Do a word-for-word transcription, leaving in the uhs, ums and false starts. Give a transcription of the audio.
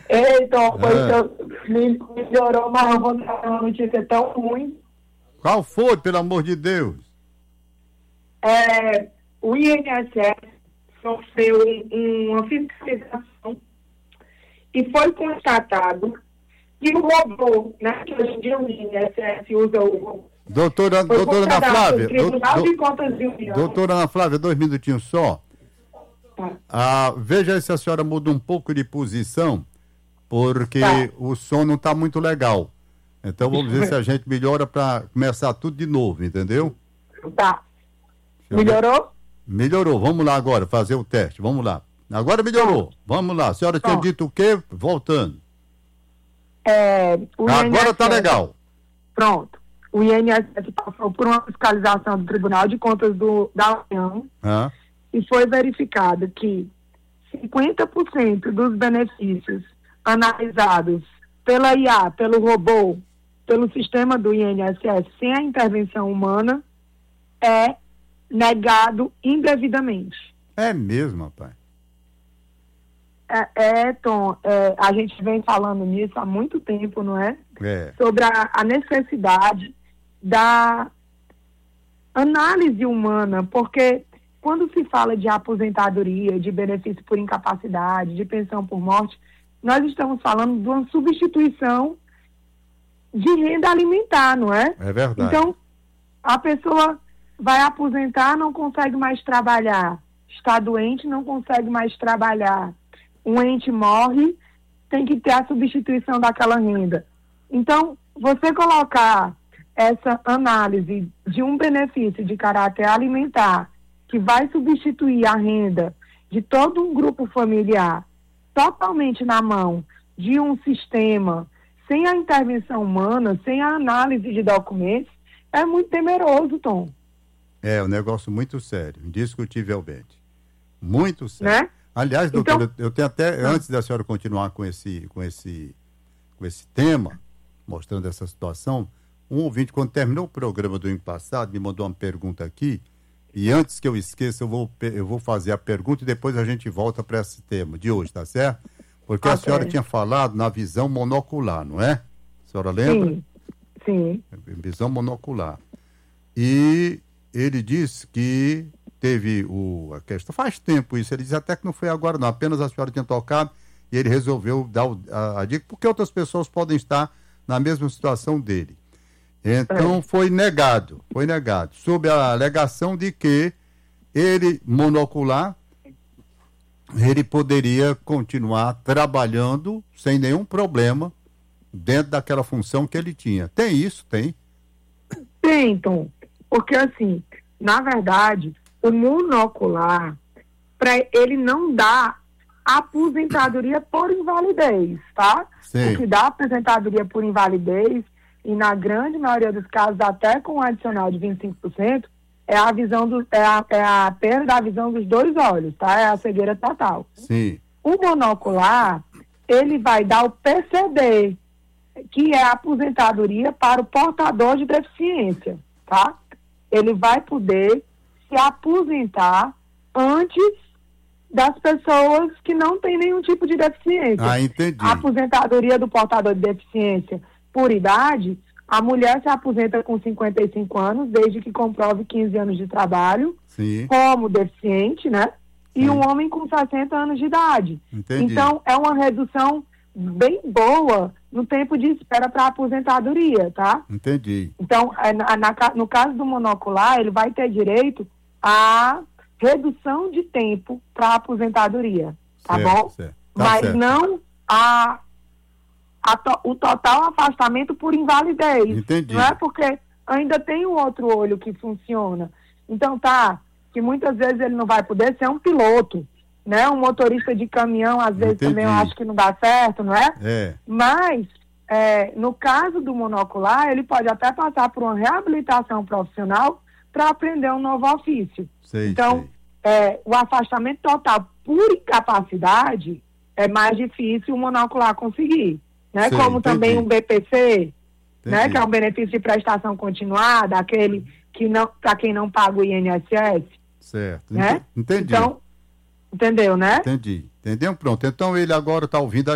Então, foi É. que eu- me melhorou, mas eu vou dar uma notícia tão ruim. Qual foi, pelo amor de Deus? É, o I N S S sofreu um- uma fiscalização e foi constatado que o robô, né, que hoje em dia o I N S S usa o robô, Doutora, foi doutora Ana constatado Flávia, pelo Tribunal do- de do- Contas de União. doutora Ana Flávia, dois minutinhos só. Tá. Ah, veja aí se a senhora muda um pouco de posição, porque Tá. o som não está muito legal. Então vamos ver se a gente melhora para começar tudo de novo, entendeu? Tá. Deixa eu ver. Melhorou? Melhorou. Vamos lá agora fazer o teste. Vamos lá. Agora melhorou. Vamos lá. A senhora tinha Tá. dito o quê? Voltando. É, o Agora I N S S tá legal. Pronto. O I N S S passou por uma fiscalização do Tribunal de Contas do, da União Hã? e foi verificado que cinquenta por cento dos benefícios analisados pela I A, pelo robô, pelo sistema do I N S S, sem a intervenção humana, é negado indevidamente. É mesmo, rapaz. É, é Tom, é, a gente vem falando nisso há muito tempo, não é? É. Sobre a, a necessidade da análise humana, porque quando se fala de aposentadoria, de benefício por incapacidade, de pensão por morte, nós estamos falando de uma substituição de renda alimentar, não é? É verdade. Então, a pessoa vai aposentar, não consegue mais trabalhar, está doente, não consegue mais trabalhar, um ente morre, tem que ter a substituição daquela renda. Então, você colocar essa análise de um benefício de caráter alimentar que vai substituir a renda de todo um grupo familiar totalmente na mão de um sistema sem a intervenção humana, sem a análise de documentos, é muito temeroso, Tom. É um negócio muito sério, indiscutivelmente. Muito sério. Né? Aliás, doutora, Então- eu tenho até, antes da senhora continuar com esse, com esse, com esse tema, mostrando essa situação, um ouvinte, quando terminou o programa do ano passado, me mandou uma pergunta aqui, e antes que eu esqueça, eu vou, pe- eu vou fazer a pergunta e depois a gente volta para esse tema de hoje, tá certo? Porque a Ok. senhora tinha falado na visão monocular, não é? A senhora lembra? Sim, sim. Visão monocular. E ele disse que teve o, a questão, faz tempo isso, ele disse até que não foi agora não, apenas a senhora tinha tocado e ele resolveu dar o, a, a dica, porque outras pessoas podem estar na mesma situação dele. Então É. foi negado, foi negado, sob a alegação de que ele, monocular, ele poderia continuar trabalhando sem nenhum problema dentro daquela função que ele tinha. Tem isso? Tem. Tem, Tom. Porque, assim, na verdade, o monocular, pra ele não dá aposentadoria por invalidez, tá? Sim. O que dá aposentadoria por invalidez, e na grande maioria dos casos, até com um adicional de vinte e cinco por cento, é a visão do, é a, é a perda da visão dos dois olhos, tá? É a cegueira total. Sim. O monocular, ele vai dar o P C D, que é a aposentadoria para o portador de deficiência, tá? Ele vai poder se aposentar antes das pessoas que não têm nenhum tipo de deficiência. Ah, entendi. A aposentadoria do portador de deficiência por idade, a mulher se aposenta com cinquenta e cinco anos, desde que comprove quinze anos de trabalho, Sim. como deficiente, né? E Sim. um homem com sessenta anos de idade. Entendi. Então, é uma redução bem boa no tempo de espera para aposentadoria, tá? Entendi. Então, é, na, na, no caso do monocular, ele vai ter direito a redução de tempo para aposentadoria, tá Certo, bom? certo. Tá Mas certo. não a, a to- o total afastamento por invalidez. Entendi. Não é porque ainda tem o outro olho que funciona. Então, tá, que muitas vezes ele não vai poder ser um piloto, né? Um motorista de caminhão, às vezes Entendi. também eu acho que não dá certo, não é? É. Mas, é, no caso do monocular, ele pode até passar por uma reabilitação profissional para aprender um novo ofício. Sei, Então, sei. é, o afastamento total por incapacidade é mais difícil o monocular conseguir, né? Sei, Como também entendi. um B P C, né? Entendi. Que é um benefício de prestação continuada, aquele que não, para quem não paga o I N S S, Certo. né? Entendi. Então, entendeu, né? Entendi. Entendeu? Pronto. Então ele agora está ouvindo a